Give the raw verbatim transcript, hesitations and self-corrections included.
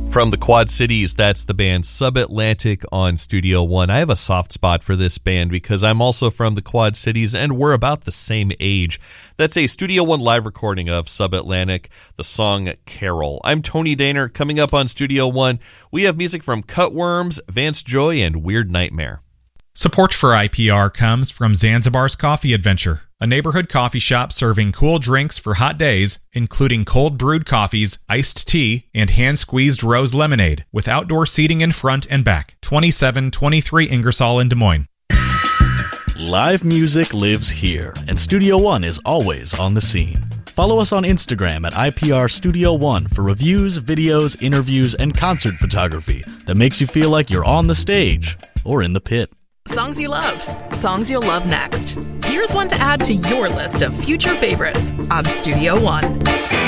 From the Quad Cities, that's the band Subatlantic on Studio One. I have a soft spot for this band because I'm also from the Quad Cities and we're about the same age. That's a Studio One live recording of Subatlantic, the song Carol. I'm Tony Daner. Coming up on Studio One, we have music from Cutworms, Vance Joy, and Weird Nightmare. Support for I P R comes from Zanzibar's Coffee Adventure, a neighborhood coffee shop serving cool drinks for hot days, including cold brewed coffees, iced tea, and hand-squeezed rose lemonade, with outdoor seating in front and back. twenty-seven twenty-three Ingersoll in Des Moines. Live music lives here, and Studio One is always on the scene. Follow us on Instagram at I P R Studio One for reviews, videos, interviews, and concert photography that makes you feel like you're on the stage or in the pit. Songs you love. Songs you'll love next. Here's one to add to your list of future favorites on Studio One.